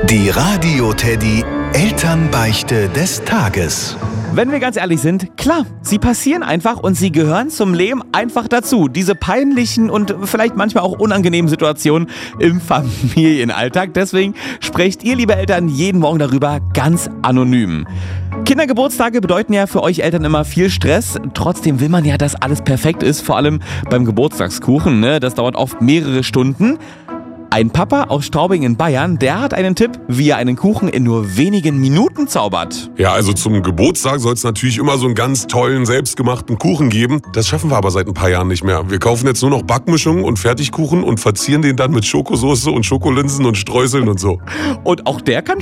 Die Radio-Teddy Elternbeichte des Tages. Wenn wir ganz ehrlich sind, klar, sie passieren einfach und sie gehören zum Leben einfach dazu. Diese peinlichen und vielleicht manchmal auch unangenehmen Situationen im Familienalltag. Deswegen sprecht ihr, liebe Eltern, jeden Morgen darüber ganz anonym. Kindergeburtstage bedeuten ja für euch Eltern immer viel Stress. Trotzdem will man ja, dass alles perfekt ist, vor allem beim Geburtstagskuchen. Ne? Das dauert oft mehrere Stunden. Ein Papa aus Straubing in Bayern, der hat einen Tipp, wie er einen Kuchen in nur wenigen Minuten zaubert. Ja, also zum Geburtstag soll es natürlich immer so einen ganz tollen, selbstgemachten Kuchen geben. Das schaffen wir aber seit ein paar Jahren nicht mehr. Wir kaufen jetzt nur noch Backmischungen und Fertigkuchen und verzieren den dann mit Schokosauce und Schokolinsen und Streuseln und so. Und auch der kann